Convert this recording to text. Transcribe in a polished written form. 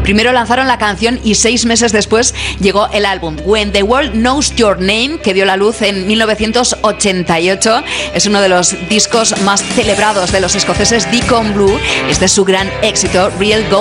Primero lanzaron la canción y 6 meses después llegó el álbum When the World Knows Your Name, que dio la luz en 1988. Es uno de los discos más celebrados de los escoceses Deacon Blue. Este es su gran éxito, Real Go.